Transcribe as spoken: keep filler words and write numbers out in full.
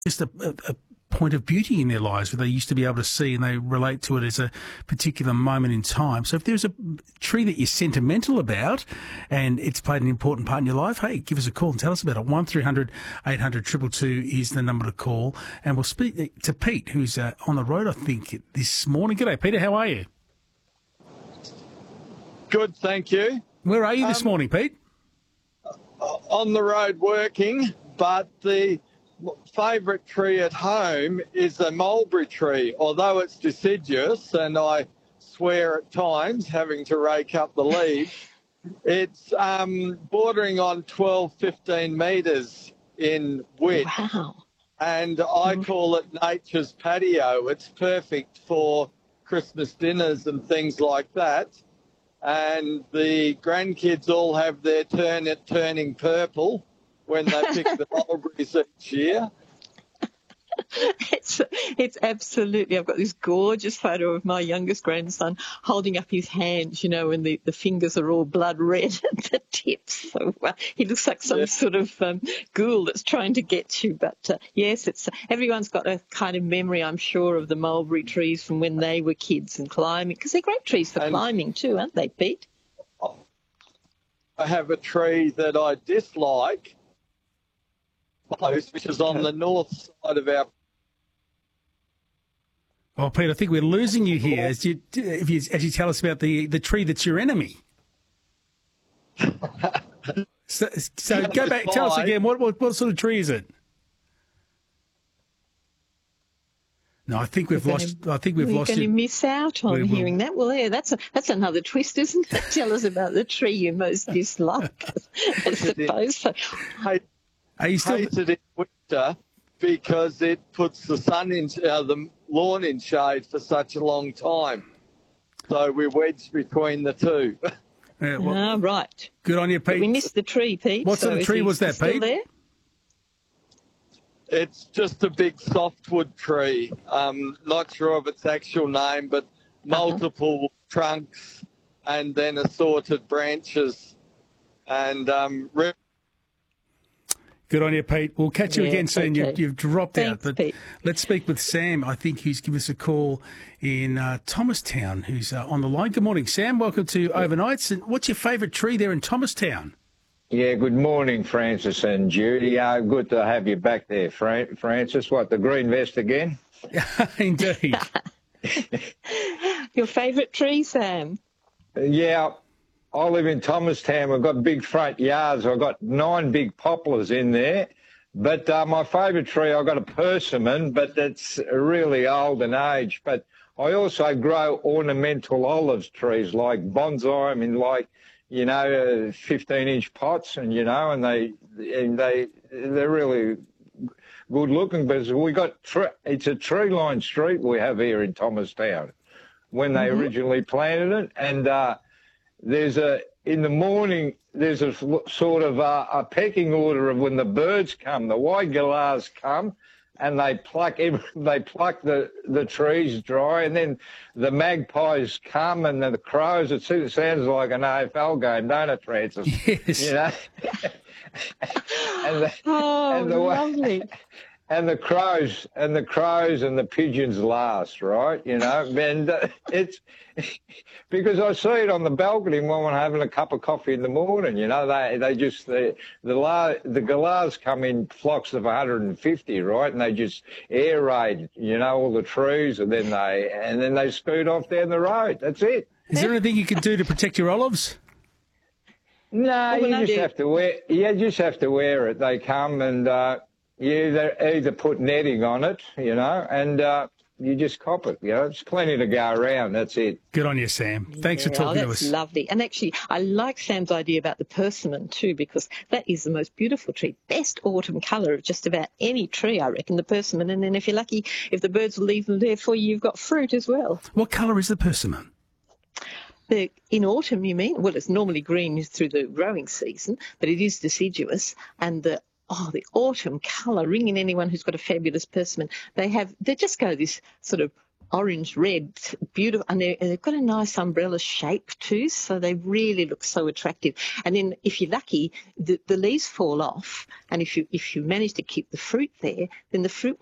just a, a, a point of beauty in their lives where they used to be able to see and they relate to it as a particular moment in time. So if there's a tree that you're sentimental about and it's played an important part in your life, hey, give us a call and tell us about it. one three hundred eight hundred two two two is the number to call. And we'll speak to Pete, who's uh, on the road, I think, this morning. G'day, Peter. How are you? Good, thank you. Where are you this um, morning, Pete? On the road working, but the favourite tree at home is a mulberry tree, although it's deciduous and I swear at times having to rake up the leaves. It's um, bordering on twelve, fifteen metres in width. Wow. And I call it nature's patio. It's perfect for Christmas dinners and things like that. And the grandkids all have their turn at turning purple when they pick the mulberries each year. It's it's absolutely. I've got this gorgeous photo of my youngest grandson holding up his hands, you know, and the, the fingers are all blood red at the tips. So uh, he looks like some yeah. sort of um, ghoul that's trying to get you. But uh, yes, it's everyone's got a kind of memory, I'm sure, of the mulberry trees from when they were kids and climbing, because they're great trees for and climbing too, aren't they, Pete? I have a tree that I dislike, which is on the north side of our. Oh, Pete, I think we're losing you here as you if you as you tell us about the, the tree that's your enemy. so, so go back, tell us again. What, what what sort of tree is it? No, I think we've we're lost. Gonna, I think we've we're lost. You're going you. to miss out on we, hearing that. Well, yeah, that's a, that's another twist, isn't it? Tell us about the tree you most dislike. I suppose so. I Are you still... hate it in winter because it puts the sun in uh, the lawn in shade for such a long time. So we're wedged between the two. Yeah, well, ah, right. Good on you, Pete. But we missed the tree, Pete. What so sort of tree was that, still Pete? There? It's just a big softwood tree. Um, not sure of its actual name, but multiple uh-huh. trunks and then assorted branches. And um, good on you, Pete. We'll catch you yeah, again soon. Okay. You've, you've dropped Thanks, out. But Pete. Let's speak with Sam. I think he's given us a call in uh, Thomastown, who's uh, on the line. Good morning, Sam. Welcome to Overnights. And what's your favourite tree there in Thomastown? Yeah, good morning, Francis and Judy. Uh, good to have you back there, Fran- Francis. What, the green vest again? Indeed. Your favourite tree, Sam? Yeah, I live in Thomastown. We've got big front yards. I've got nine big poplars in there. But uh, my favourite tree, I've got a persimmon, but it's really old and aged. But I also grow ornamental olives trees like bonsai. I mean, like, you know, fifteen-inch pots, and, you know, and they, and they, they're really good looking. But we got, tre- it's a tree-lined street we have here in Thomastown when they mm-hmm. originally planted it. And uh, there's a, in the morning, there's a sort of a, a pecking order of when the birds come, the white galahs come, and they pluck every, they pluck the, the trees dry, and then the magpies come and then the crows. It sounds like an A F L game, don't it, Francis? Yes. You know? and the, oh, and the, lovely. And the crows and the crows and the pigeons last, right? You know, and uh, it's because I see it on the balcony when I'm having a cup of coffee in the morning. You know, they they just the the la, the galahs come in flocks of one hundred fifty, right? And they just air raid, you know, all the trees, and then they and then they scoot off down the road. That's it. Is there anything you can do to protect your olives? No, well, you just do. have to wear. You just have to wear it. They come and. Uh, You either, either put netting on it, you know, and uh, you just cop it. You know, it's plenty to go around. That's it. Good on you, Sam. Thanks yeah, for talking oh, to us. That's lovely. And actually, I like Sam's idea about the persimmon too, because that is the most beautiful tree. Best autumn colour of just about any tree, I reckon, the persimmon. And then if you're lucky, if the birds will leave them there for you, you've got fruit as well. What colour is the persimmon? The, in autumn, you mean? Well, it's normally green through the growing season, but it is deciduous. And the Oh, the autumn colour, ringing anyone who's got a fabulous persimmon. They have, they just go this sort of orange, red, beautiful, and they're, they've got a nice umbrella shape too, so they really look so attractive. And then, if you're lucky, the, the leaves fall off, and if you if you manage to keep the fruit there, then the fruit